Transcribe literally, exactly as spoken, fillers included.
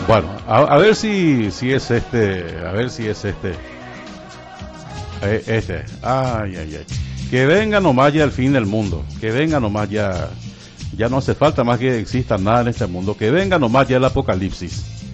Bueno, a, a ver si, si es este, a ver si es este, eh, este, ay, ay, ay, que venga nomás ya el fin del mundo, que venga nomás ya, ya no hace falta más que exista nada en este mundo, que venga nomás ya el apocalipsis.